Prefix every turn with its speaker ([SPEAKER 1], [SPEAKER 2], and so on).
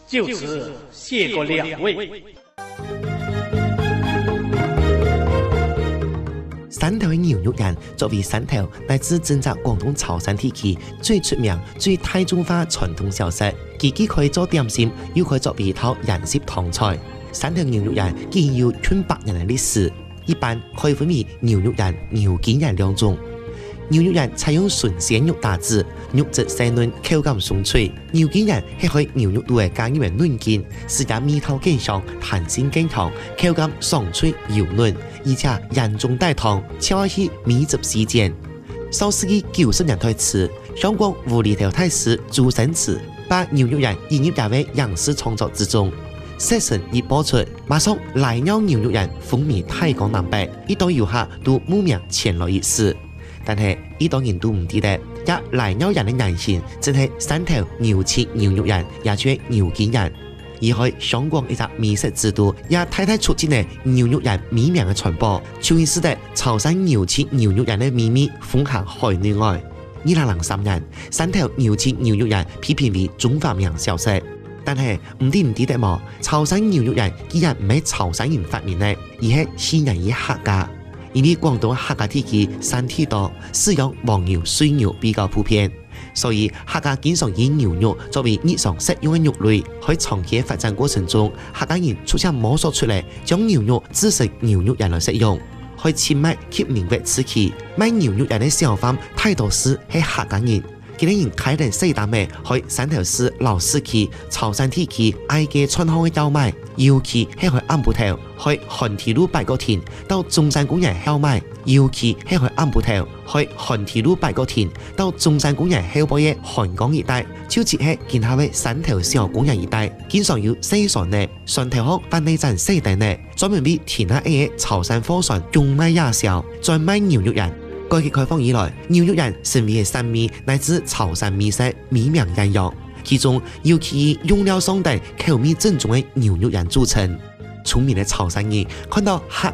[SPEAKER 1] 就此谢过两位。
[SPEAKER 2] 汕头的牛肉人作为汕头乃至整个广東潮汕地區最出名、最大眾化傳統小食，既可以做點心，又可以作為一套洋式湯菜。汕頭牛肉人既有近百年的歷史，一般可以分為牛肉人、牛筋人兩種。牛肉人採用純鮮肉打製，肉質細嫩，口感鬆脆；牛筋人係喺牛肉度嘅加入嘅嫩筋，使得味道更香、彈性更強，口感爽脆油嫩，而且人中帶湯，超愛去米汁時間。上世紀90年代初，香港無厘頭大師朱生慈把牛肉人引入入為影視創作之中。寫成一播出，馬上來鳥牛肉人風靡大江南北，一到遊客都慕名前來一試。但係呢檔人都唔知道，一來鳥人嘅原型正係汕頭牛切牛肉人，也即係牛筋人。而喺香港一隻美食之都，也太促進嘅牛肉人美名嘅傳播，就會使得潮汕牛切牛肉人嘅秘密風行海內外。2003年，汕頭牛切牛肉人被評為中華名小食。但係唔知得冇，潮汕牛肉人既然唔係潮汕人發明嘅，而係先人以客家。因為廣東客家地區山地多，飼養黃牛、水牛比較普遍，所以客家經常以牛肉作為日常食用嘅肉類。喺長期發展過程中，客家人逐漸摸索出嚟，將牛肉製成牛肉人來食用。喺清末及民國時期，賣牛肉人嘅小販太多是係客家人。佢哋人開定4檔嘅喺汕頭市老市區、潮汕地區挨街串巷嘅售賣，尤其係喺暗埔頭、喺韓鐵路8個田到中山公園售賣，尤其係喺暗埔頭、喺韓鐵路8個田到中山公園後部嘅韓江一帶，就即係今後嘅汕頭小公園一帶，經常有4船呢，船頭殼辦理站4地呢，專門為田下嘅潮汕貨船用賣夜宵，專賣牛肉人。改革開放以來，牛肉人成為汕味乃至潮汕美食美名揚揚，其中尤其以用料上等、口味正宗嘅牛肉人著稱。聰明嘅潮汕人看到客